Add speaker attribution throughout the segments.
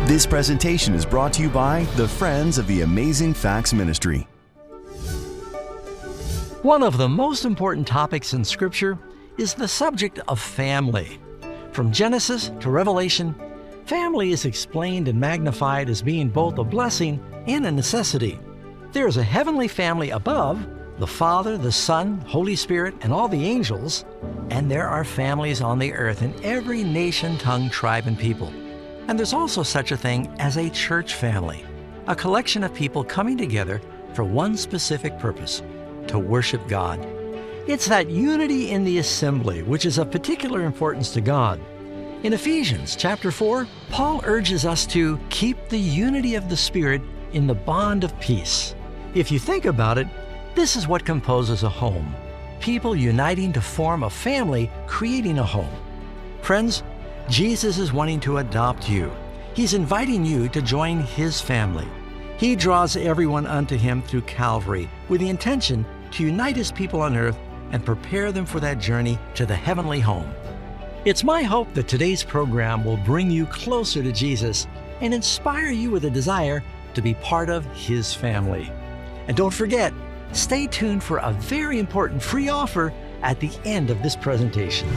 Speaker 1: This presentation is brought to you by the Friends of the Amazing Facts Ministry.
Speaker 2: One of the most important topics in Scripture is the subject of family. From Genesis to Revelation, family is explained and magnified as being both a blessing and a necessity. There is a heavenly family above, the Father, the Son, Holy Spirit, and all the angels, and there are families on the earth in every nation, tongue, tribe, and people. And there's also such a thing as a church family, a collection of people coming together for one specific purpose, to worship God. It's that unity in the assembly which is of particular importance to God. In Ephesians chapter 4, Paul urges us to keep the unity of the Spirit in the bond of peace. If you think about it, this is what composes a home. People uniting to form a family, creating a home. Friends, Jesus is wanting to adopt you. He's inviting you to join His family. He draws everyone unto Him through Calvary with the intention to unite His people on earth and prepare them for that journey to the heavenly home. It's my hope that today's program will bring you closer to Jesus and inspire you with a desire to be part of His family. And don't forget, stay tuned for a very important free offer at the end of this presentation.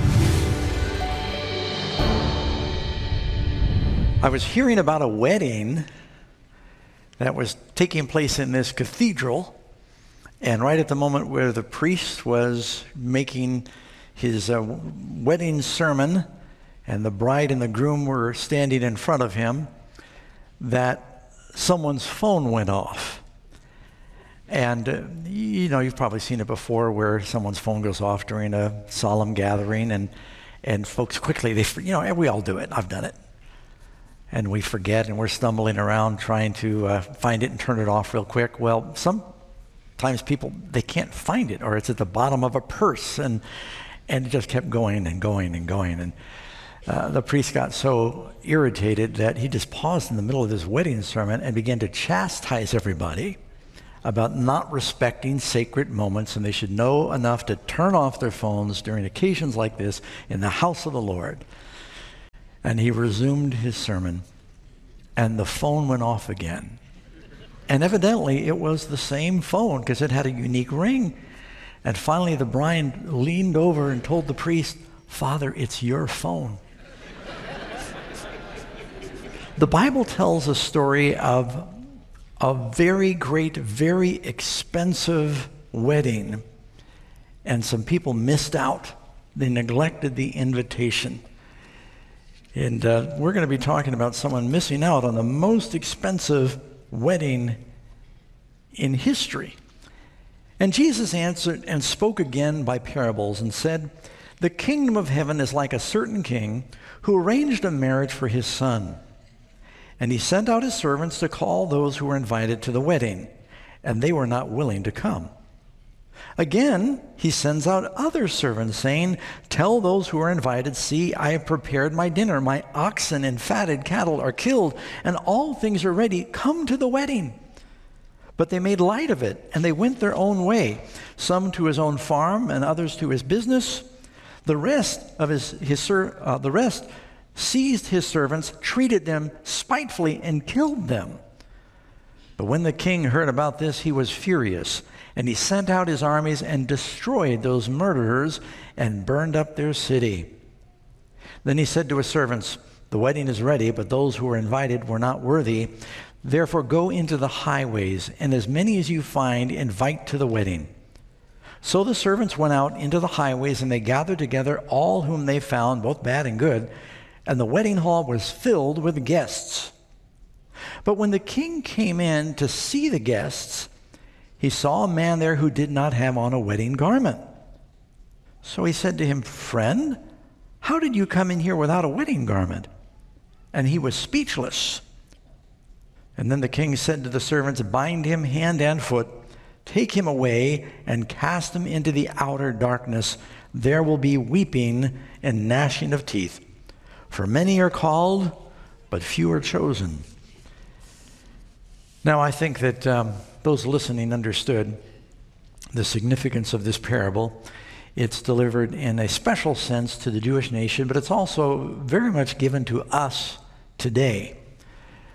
Speaker 3: I was hearing about a wedding that was taking place in this cathedral, and right at the moment where the priest was making his wedding sermon and the bride and the groom were standing in front of him, that someone's phone went off. And you've probably seen it before where someone's phone goes off during a solemn gathering, and folks quickly, we all do it. I've done it. And we forget, and we're stumbling around trying to find it and turn it off real quick. Well, sometimes people, they can't find it, or it's at the bottom of a purse, and it just kept going and going and going. And the priest got so irritated that he just paused in the middle of his wedding sermon and began to chastise everybody about not respecting sacred moments, and they should know enough to turn off their phones during occasions like this in the house of the Lord. And he resumed his sermon, and the phone went off again. And evidently, it was the same phone because it had a unique ring. And finally, the bride leaned over and told the priest, "Father, it's your phone." The Bible tells a story of a very great, very expensive wedding, and some people missed out. They neglected the invitation. And we're going to be talking about someone missing out on the most expensive wedding in history. And Jesus answered and spoke again by parables and said, "The kingdom of heaven is like a certain king who arranged a marriage for his son. And he sent out his servants to call those who were invited to the wedding, and they were not willing to come. Again, he sends out other servants, saying, 'Tell those who are invited, see, I have prepared my dinner. My oxen and fatted cattle are killed, and all things are ready. Come to the wedding.' But they made light of it, and they went their own way, some to his own farm, and others to his business. The rest seized his servants, treated them spitefully, and killed them. But when the king heard about this, he was furious, and he sent out his armies and destroyed those murderers and burned up their city. Then he said to his servants, 'The wedding is ready, but those who were invited were not worthy. Therefore go into the highways, and as many as you find, invite to the wedding.' So the servants went out into the highways, and they gathered together all whom they found, both bad and good, and the wedding hall was filled with guests. But when the king came in to see the guests, he saw a man there who did not have on a wedding garment. So he said to him, 'Friend, how did you come in here without a wedding garment?' And he was speechless. And then the king said to the servants, 'Bind him hand and foot, take him away, and cast him into the outer darkness. There will be weeping and gnashing of teeth. For many are called, but few are chosen.'" Now, I think that those listening understood the significance of this parable. It's delivered in a special sense to the Jewish nation, but it's also very much given to us today.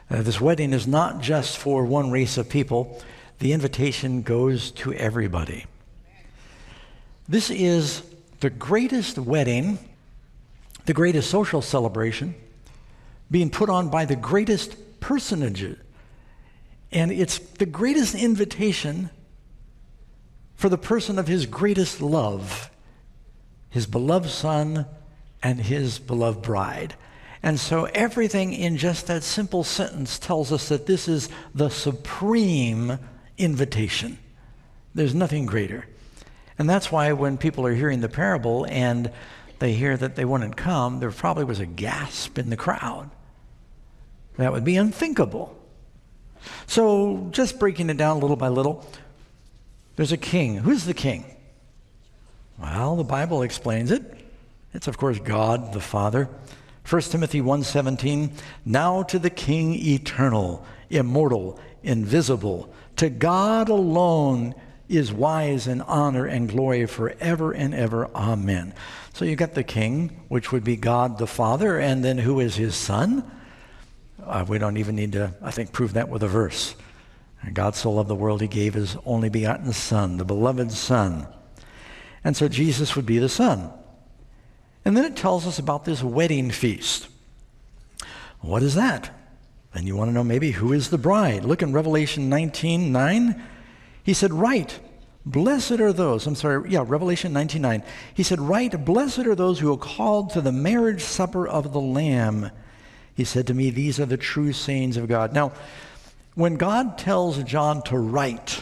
Speaker 3: This wedding is not just for one race of people. The invitation goes to everybody. This is the greatest wedding, the greatest social celebration, being put on by the greatest personages. And it's the greatest invitation for the person of his greatest love, his beloved son and his beloved bride. And so everything in just that simple sentence tells us that this is the supreme invitation. There's nothing greater. And that's why when people are hearing the parable and they hear that they wouldn't come, there probably was a gasp in the crowd. That would be unthinkable. So just breaking it down little by little, there's a king. Who's the king? Well, the Bible explains it. It's, of course, God the Father. 1 Timothy 1:17, now to the King eternal, immortal, invisible, to God alone is wise and honor and glory forever and ever. Amen. So you got the king, which would be God the Father, and then who is his son? We don't even need to, I think, prove that with a verse. God so loved the world, he gave his only begotten Son, the beloved Son. And so Jesus would be the Son. And then it tells us about this wedding feast. What is that? And you want to know maybe who is the bride. Look in Revelation 19:9. He said, right, blessed are those, Revelation 19:9. He said, right, blessed are those who are called to the marriage supper of the Lamb. He said to me, these are the true sayings of God. Now, when God tells John to write,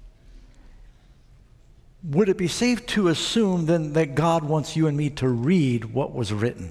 Speaker 3: would it be safe to assume then that God wants you and me to read what was written?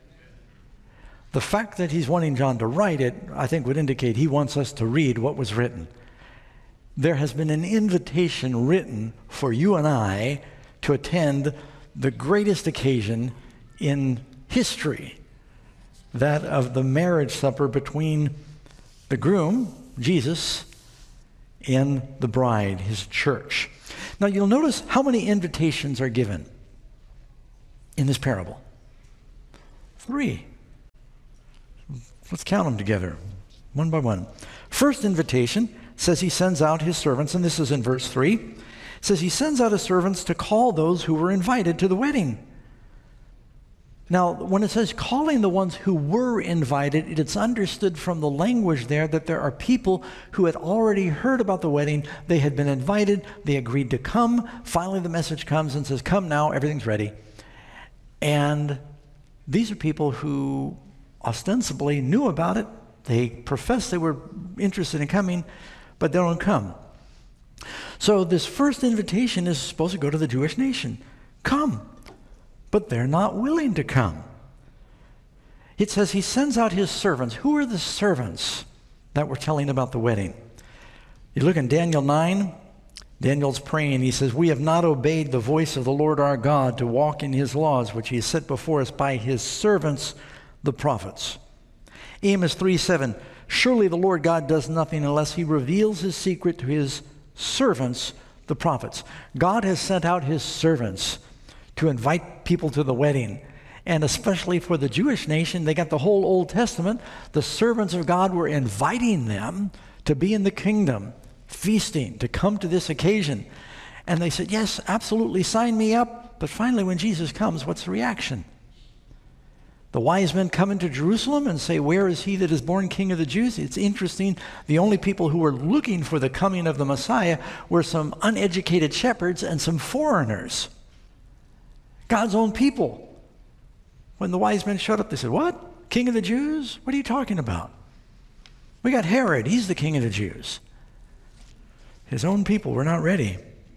Speaker 3: The fact that he's wanting John to write it, I think, would indicate he wants us to read what was written. There has been an invitation written for you and I to attend the greatest occasion in history, that of the marriage supper between the groom, Jesus, and the bride, his church. Now you'll notice how many invitations are given in this parable. 3. Let's count them together, one by one. First invitation says he sends out his servants, and this is in verse 3. It says he sends out his servants to call those who were invited to the wedding. Now, when it says calling the ones who were invited, it's understood from the language there that there are people who had already heard about the wedding. They had been invited. They agreed to come. Finally, the message comes and says, come now, everything's ready. And these are people who ostensibly knew about it. They professed they were interested in coming, but they don't come. So this first invitation is supposed to go to the Jewish nation. Come. But they're not willing to come. It says he sends out his servants. Who are the servants that we're telling about the wedding? You look in Daniel 9, Daniel's praying. He says, we have not obeyed the voice of the Lord our God to walk in his laws, which he has set before us by his servants, the prophets. Amos 3:7, surely the Lord God does nothing unless he reveals his secret to his servants, the prophets. God has sent out his servants to invite people to the wedding. And especially for the Jewish nation, they got the whole Old Testament. The servants of God were inviting them to be in the kingdom, feasting, to come to this occasion. And they said, yes, absolutely, sign me up. But finally, when Jesus comes, what's the reaction? The wise men come into Jerusalem and say, where is he that is born King of the Jews? It's interesting. The only people who were looking for the coming of the Messiah were some uneducated shepherds and some foreigners. God's own people. When the wise men showed up, they said, what? King of the Jews? What are you talking about? We got Herod. He's the king of the Jews. His own people were not ready.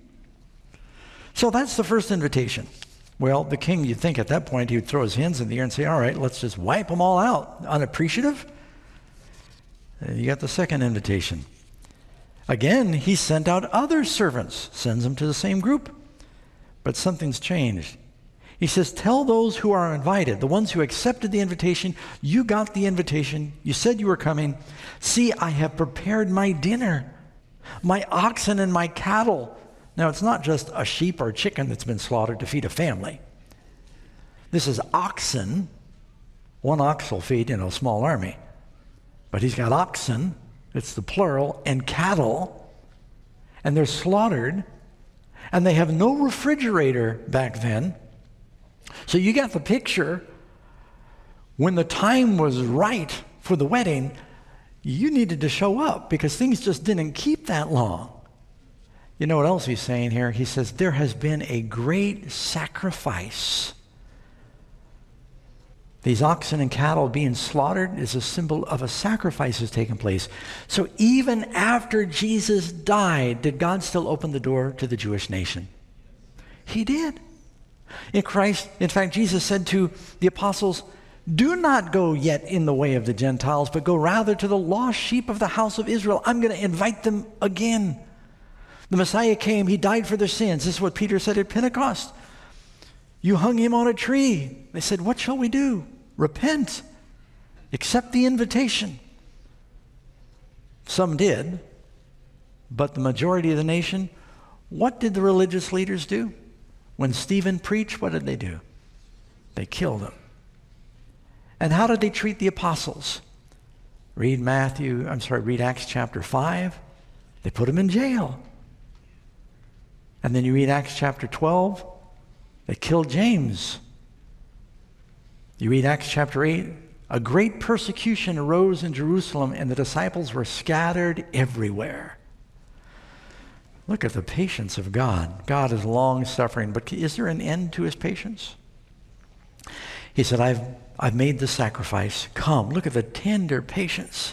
Speaker 3: So that's the first invitation. Well, the king, you'd think at that point he would throw his hands in the air and say, all right, let's just wipe them all out. Unappreciative? You got the second invitation. Again, he sent out other servants, sends them to the same group. But something's changed. He says, tell those who are invited, the ones who accepted the invitation, you got the invitation, you said you were coming. See, I have prepared my dinner, my oxen and my cattle. Now, it's not just a sheep or chicken that's been slaughtered to feed a family. This is oxen. One ox will feed, a small army. But he's got oxen, it's the plural, and cattle, and they're slaughtered, and they have no refrigerator back then. So you got the picture. When the time was right for the wedding, you needed to show up because things just didn't keep that long. You know what else he's saying here? He says, there has been a great sacrifice. These oxen and cattle being slaughtered is a symbol of a sacrifice that's taken place. So even after Jesus died, did God still open the door to the Jewish nation? He did. In Christ, in fact, Jesus said to the apostles, do not go yet in the way of the Gentiles, but go rather to the lost sheep of the house of Israel. I'm going to invite them again. The Messiah came, he died for their sins. This is what Peter said at Pentecost. You hung him on a tree. They said, what shall we do? Repent. Accept the invitation. Some did, but the majority of the nation, what did the religious leaders do? When Stephen preached, what did they do? They killed him. And how did they treat the apostles? Read Acts chapter 5. They put him in jail. And then you read Acts chapter 12. They killed James. You read Acts chapter 8. A great persecution arose in Jerusalem, and the disciples were scattered everywhere. Look at the patience of God. God is long-suffering, but is there an end to his patience? He said, I've made the sacrifice. Come, look at the tender patience.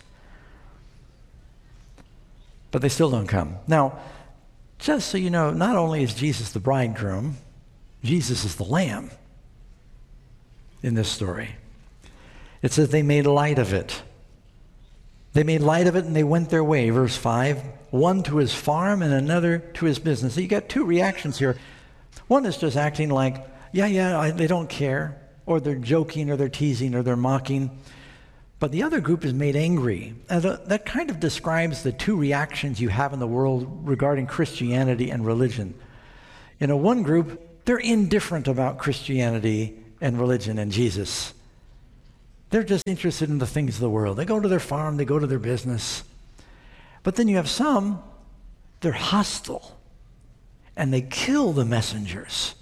Speaker 3: But they still don't come. Now, just so you know, not only is Jesus the bridegroom, Jesus is the lamb in this story. It says they made light of it. They made light of it and they went their way. Verse 5, one to his farm and another to his business. So you got two reactions here. One is just acting like, they don't care, or they're joking, or they're teasing, or they're mocking. But the other group is made angry. And that kind of describes the two reactions you have in the world regarding Christianity and religion. One group, they're indifferent about Christianity and religion and Jesus. They're just interested in the things of the world. They go to their farm, they go to their business. But then you have some, they're hostile, and they kill the messengers.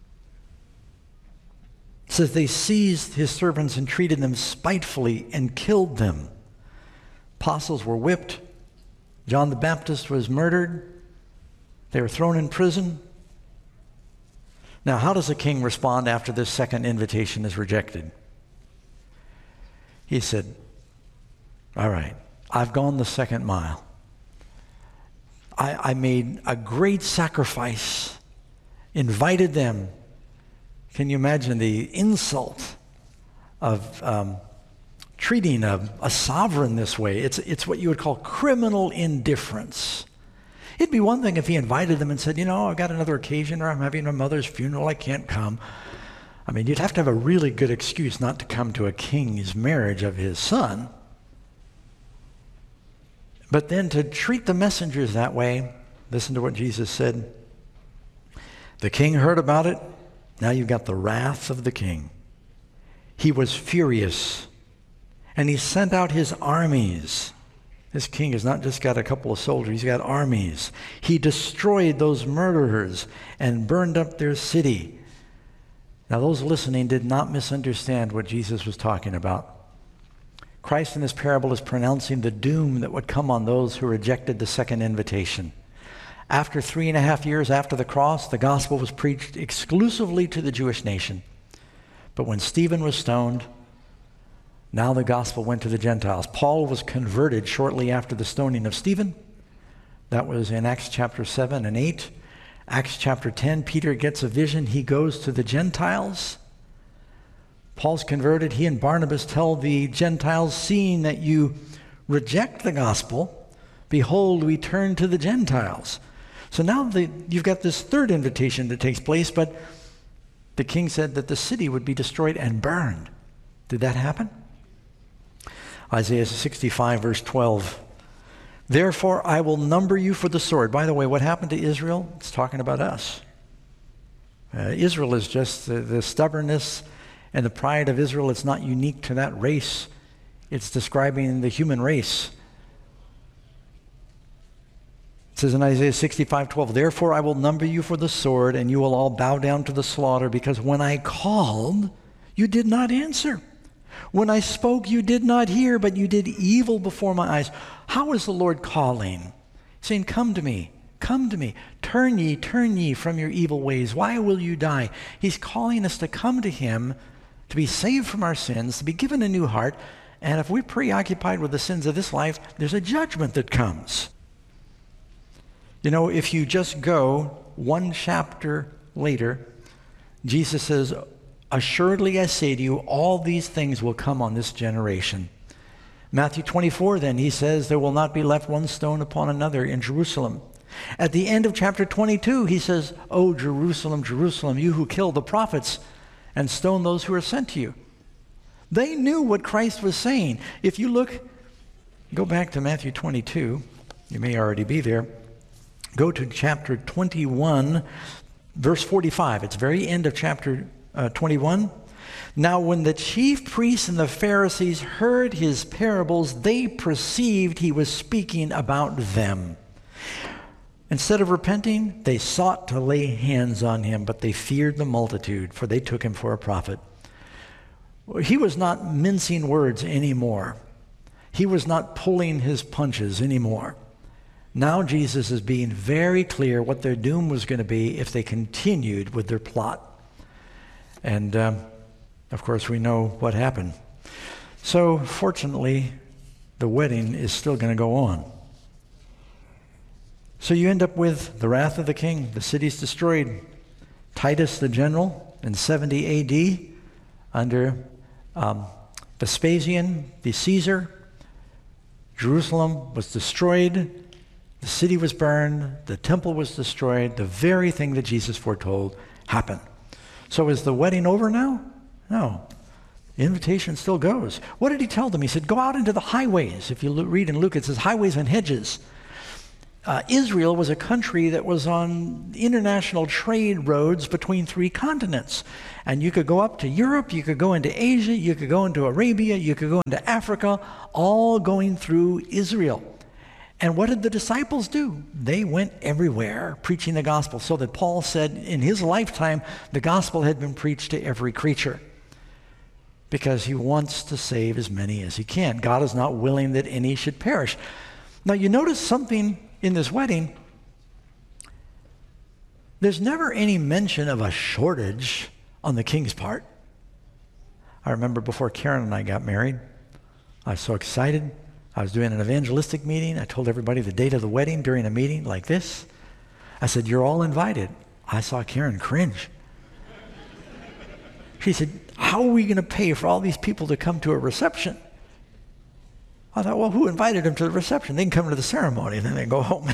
Speaker 3: It says they seized his servants and treated them spitefully and killed them. Apostles were whipped. John the Baptist was murdered. They were thrown in prison. Now, how does the king respond after this second invitation is rejected? He said, all right, I've gone the second mile. I made a great sacrifice, invited them. Can you imagine the insult of treating a sovereign this way? It's what you would call criminal indifference. It'd be one thing if he invited them and said, I've got another occasion, or I'm having my mother's funeral, I can't come. I mean, you'd have to have a really good excuse not to come to a king's marriage of his son. But then to treat the messengers that way, listen to what Jesus said. The king heard about it. Now you've got the wrath of the king. He was furious, and he sent out his armies. This king has not just got a couple of soldiers, he's got armies. He destroyed those murderers and burned up their city. Now those listening did not misunderstand what Jesus was talking about. Christ in this parable is pronouncing the doom that would come on those who rejected the second invitation. After 3.5 years after the cross, the gospel was preached exclusively to the Jewish nation. But when Stephen was stoned, now the gospel went to the Gentiles. Paul was converted shortly after the stoning of Stephen. That was in Acts chapter 7 and 8. Acts chapter 10, Peter gets a vision. He goes to the Gentiles. Paul's converted. He and Barnabas tell the Gentiles, seeing that you reject the gospel, behold, we turn to the Gentiles. So now you've got this third invitation that takes place, but the king said that the city would be destroyed and burned. Did that happen? Isaiah 65, verse 12. Therefore, I will number you for the sword. By the way, what happened to Israel? It's talking about us. Israel is just the stubbornness and the pride of Israel. It's not unique to that race. It's describing the human race. It says in Isaiah 65:12, "Therefore I will number you for the sword, and you will all bow down to the slaughter, because when I called, you did not answer. When I spoke, you did not hear, but you did evil before my eyes." How is the Lord calling? Saying, come to me, come to me. Turn ye from your evil ways. Why will you die? He's calling us to come to him, to be saved from our sins, to be given a new heart. And if we're preoccupied with the sins of this life, there's a judgment that comes. You know, if you just go one chapter later, Jesus says, "Assuredly I say to you, all these things will come on this generation." Matthew 24 then, he says, "There will not be left one stone upon another in Jerusalem." At the end of chapter 22, he says, "O Jerusalem, Jerusalem, you who kill the prophets and stone those who are sent to you." They knew what Christ was saying. If you go back to Matthew 22, you may already be there. Go to chapter 21, verse 45. It's very end of chapter 21. "Now when the chief priests and the Pharisees heard his parables, they perceived he was speaking about them. Instead of repenting, they sought to lay hands on him, but they feared the multitude, for they took him for a prophet." He was not mincing words anymore. He was not pulling his punches anymore. Now Jesus is being very clear what their doom was going to be if they continued with their plot. And of course, we know what happened. So fortunately, the wedding is still going to go on. So you end up with the wrath of the king. The city's destroyed. Titus the general in 70 AD under Vespasian, the Caesar. Jerusalem was destroyed. The city was burned. The temple was destroyed. The very thing that Jesus foretold happened. So is the wedding over now? No. The invitation still goes. What did he tell them? He said, go out into the highways. If you read in Luke, it says highways and hedges. Israel was a country that was on international trade roads between 3 continents. And you could go up to Europe, you could go into Asia, you could go into Arabia, you could go into Africa, all going through Israel. And what did the disciples do? They went everywhere preaching the gospel, so that Paul said in his lifetime, the gospel had been preached to every creature, because he wants to save as many as he can. God is not willing that any should perish. Now you notice something in this wedding. There's never any mention of a shortage on the king's part. I remember before Karen and I got married, I was so excited. I was doing an evangelistic meeting. I told everybody the date of the wedding during a meeting like this. I said, you're all invited. I saw Karen cringe. She said, how are we going to pay for all these people to come to a reception? I thought, well, who invited them to the reception? They can come to the ceremony, and then they go home.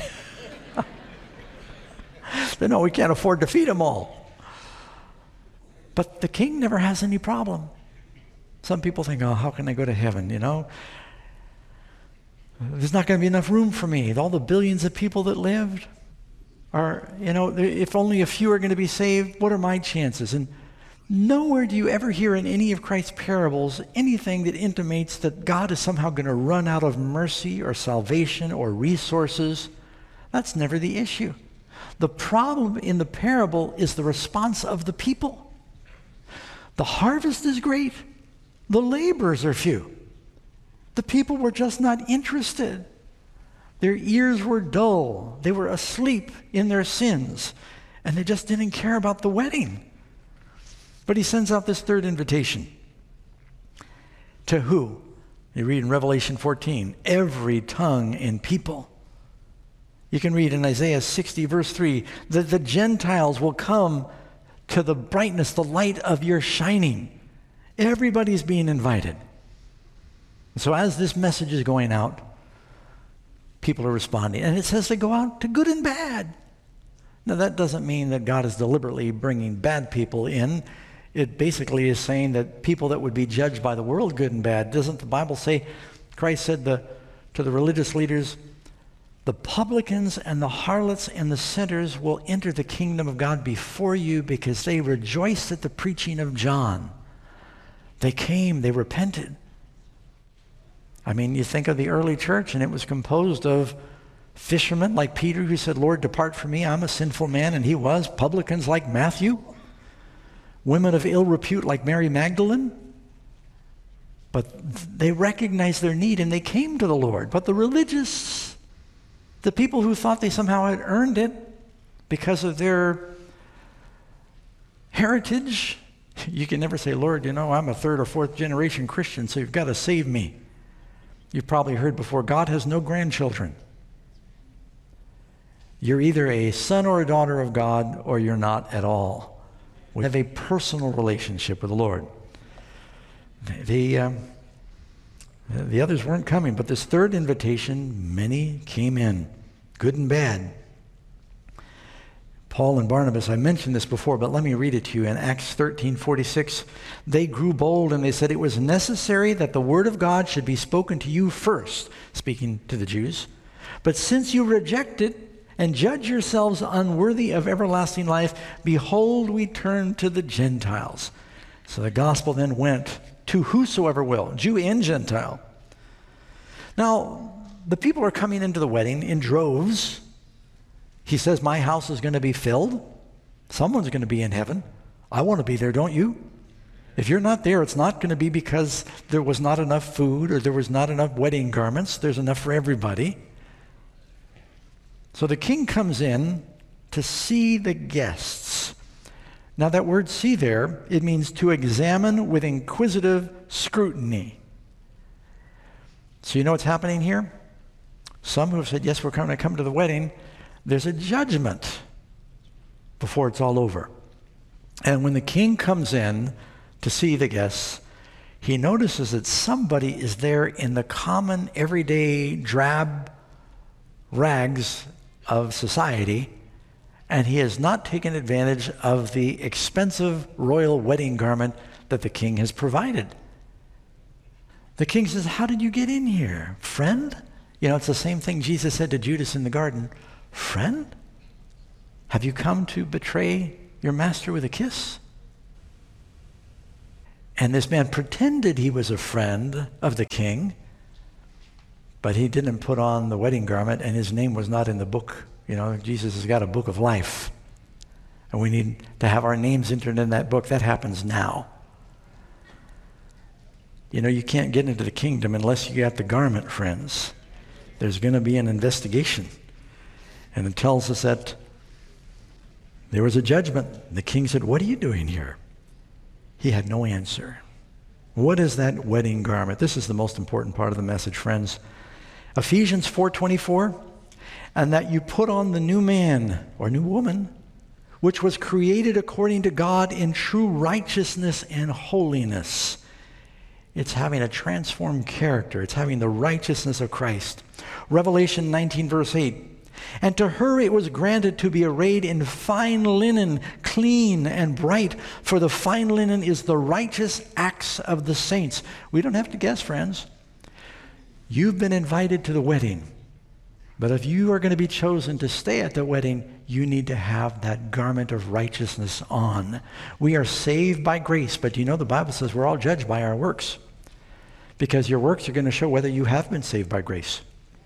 Speaker 3: They know we can't afford to feed them all. But the king never has any problem. Some people think, oh, how can I go to heaven, you know? There's not going to be enough room for me. All the billions of people that lived are, you know, if only a few are going to be saved, what are my chances? And nowhere do you ever hear in any of Christ's parables anything that intimates that God is somehow going to run out of mercy or salvation or resources. That's never the issue. The problem in the parable is the response of the people. The harvest is great. The laborers are few. The people were just not interested. Their ears were dull. They were asleep in their sins, and they just didn't care about the wedding. But he sends out this third invitation. To who? You read in Revelation 14, every tongue and people. You can read in Isaiah 60, verse 3, that the Gentiles will come to the brightness, the light of your shining. Everybody's being invited. So as this message is going out, people are responding. And it says they go out to good and bad. Now that doesn't mean that God is deliberately bringing bad people in. It basically is saying that people that would be judged by the world, good and bad. Doesn't the Bible say, Christ said to the religious leaders, the publicans and the harlots and the sinners will enter the kingdom of God before you because they rejoiced at the preaching of John. They came, they repented. I mean, you think of the early church, and it was composed of fishermen like Peter, who said, Lord, depart from me, I'm a sinful man, and he was. Publicans like Matthew. Women of ill repute like Mary Magdalene. But they recognized their need, and they came to the Lord. But the religious, the people who thought they somehow had earned it because of their heritage, you can never say, Lord, you know, I'm a third or fourth generation Christian, so you've got to save me. You've probably heard before, God has no grandchildren. You're either a son or a daughter of God, or you're not at all. We have a personal relationship with the Lord. The others weren't coming, but this third invitation, many came in, good and bad. Paul and Barnabas, I mentioned this before, but let me read it to you. In Acts 13:46, they grew bold and they said it was necessary that the word of God should be spoken to you first, speaking to the Jews. But since you reject it and judge yourselves unworthy of everlasting life, behold, we turn to the Gentiles. So the gospel then went to whosoever will, Jew and Gentile. Now, the people are coming into the wedding in droves. He says, my house is going to be filled. Someone's going to be in heaven. I want to be there, don't you? If you're not there, it's not going to be because there was not enough food or there was not enough wedding garments. There's enough for everybody. So the king comes in to see the guests. Now that word see there, it means to examine with inquisitive scrutiny. So you know what's happening here? Some who have said, yes, we're going to come to the wedding, there's a judgment before it's all over. And when the king comes in to see the guests, he notices that somebody is there in the common, everyday, drab rags of society, and he has not taken advantage of the expensive royal wedding garment that the king has provided. The king says, how did you get in here, friend? You know, it's the same thing Jesus said to Judas in the garden. Friend, have you come to betray your master with a kiss? And this man pretended he was a friend of the king, but he didn't put on the wedding garment, and his name was not in the book. You know, Jesus has got a book of life, and we need to have our names entered in that book. That happens now. You know, you can't get into the kingdom unless you got the garment, friends. There's going to be an investigation. And it tells us that there was a judgment. The king said, what are you doing here? He had no answer. What is that wedding garment? This is the most important part of the message, friends. Ephesians 4:24, and that you put on the new man or new woman, which was created according to God in true righteousness and holiness. It's having a transformed character. It's having the righteousness of Christ. Revelation 19, verse 8. And to her it was granted to be arrayed in fine linen, clean and bright, for the fine linen is the righteous acts of the saints. We don't have to guess, friends. You've been invited to the wedding. But if you are going to be chosen to stay at the wedding, you need to have that garment of righteousness on. We are saved by grace, but you know the Bible says we're all judged by our works, because your works are going to show whether you have been saved by grace.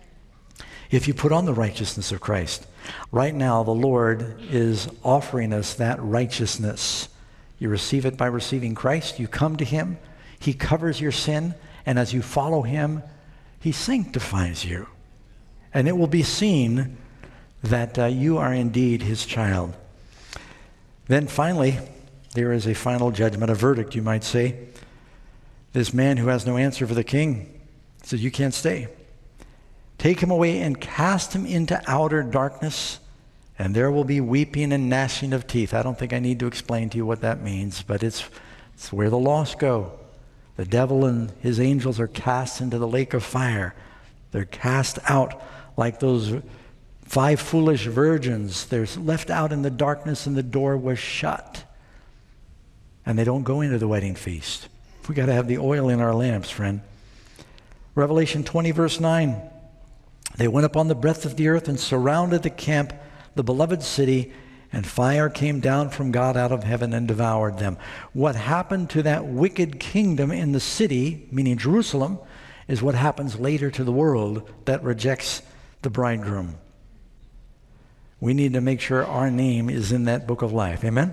Speaker 3: If you put on the righteousness of Christ, right now the Lord is offering us that righteousness. You receive it by receiving Christ. You come to him. He covers your sin, and as you follow him, he sanctifies you. And it will be seen that you are indeed his child. Then finally, there is a final judgment, a verdict, you might say. This man who has no answer for the king says, you can't stay. Take him away and cast him into outer darkness, and there will be weeping and gnashing of teeth. I don't think I need to explain to you what that means, but it's where the lost go. The devil and his angels are cast into the lake of fire. They're cast out like those 5 foolish virgins. They're left out in the darkness, and the door was shut. And they don't go into the wedding feast. We got to have the oil in our lamps, friend. Revelation 20, verse 9. They went up on the breadth of the earth and surrounded the camp, the beloved city, and fire came down from God out of heaven and devoured them. What happened to that wicked kingdom in the city, meaning Jerusalem, is what happens later to the world that rejects the bridegroom. We need to make sure our name is in that book of life. Amen?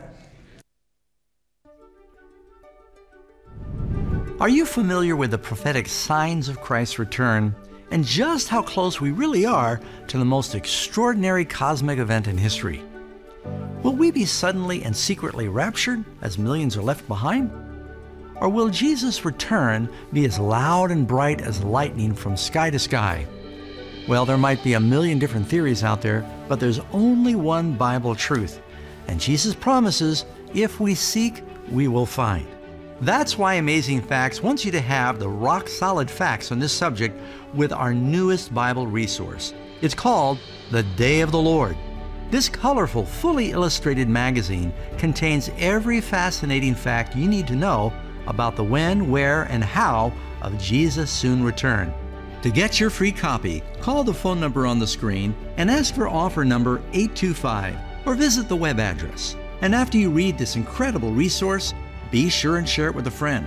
Speaker 2: Are you familiar with the prophetic signs of Christ's return and just how close we really are to the most extraordinary cosmic event in history? Will we be suddenly and secretly raptured as millions are left behind? Or will Jesus' return be as loud and bright as lightning from sky to sky? Well, there might be a million different theories out there, but there's only one Bible truth. And Jesus promises, if we seek, we will find. That's why Amazing Facts wants you to have the rock-solid facts on this subject with our newest Bible resource. It's called The Day of the Lord. This colorful, fully illustrated magazine contains every fascinating fact you need to know about the when, where, and how of Jesus' soon return. To get your free copy, call the phone number on the screen and ask for offer number 825 or visit the web address. And after you read this incredible resource, be sure and share it with a friend.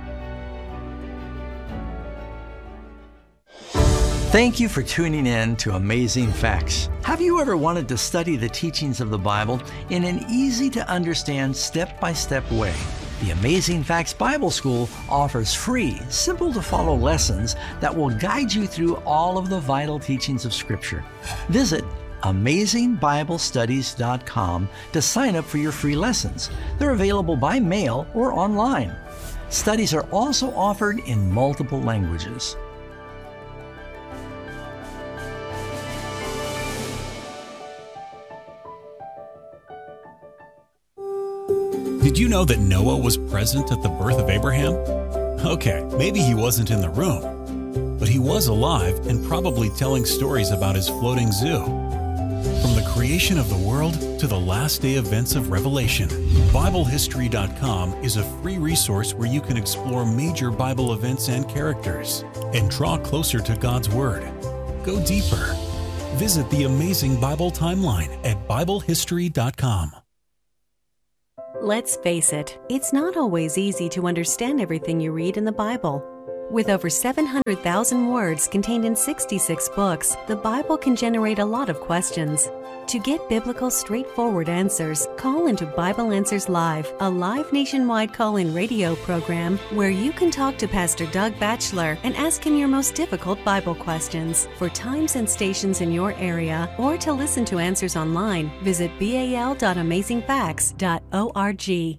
Speaker 2: Thank you for tuning in to Amazing Facts. Have you ever wanted to study the teachings of the Bible in an easy-to-understand, step-by-step way? The Amazing Facts Bible School offers free, simple-to-follow lessons that will guide you through all of the vital teachings of Scripture. Visit AmazingBibleStudies.com to sign up for your free lessons. They're available by mail or online. Studies are also offered in multiple languages.
Speaker 4: Did you know that Noah was present at the birth of Abraham? Okay, maybe he wasn't in the room, but he was alive and probably telling stories about his floating zoo. From the creation of the world to the last day events of Revelation, BibleHistory.com is a free resource where you can explore major Bible events and characters and draw closer to God's Word. Go deeper. Visit the Amazing Bible Timeline at BibleHistory.com.
Speaker 5: Let's face it, it's not always easy to understand everything you read in the Bible. With over 700,000 words contained in 66 books, the Bible can generate a lot of questions. To get biblical, straightforward answers, call into Bible Answers Live, a live nationwide call-in radio program where you can talk to Pastor Doug Batchelor and ask him your most difficult Bible questions. For times and stations in your area, or to listen to answers online, visit bal.amazingfacts.org.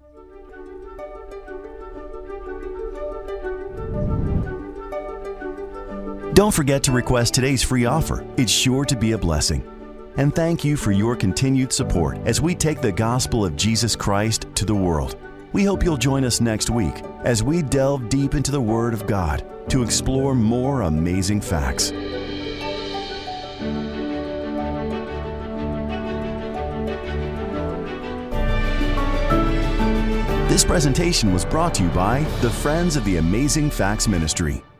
Speaker 1: Don't forget to request today's free offer. It's sure to be a blessing. And thank you for your continued support as we take the gospel of Jesus Christ to the world. We hope you'll join us next week as we delve deep into the Word of God to explore more amazing facts. This presentation was brought to you by the Friends of the Amazing Facts Ministry.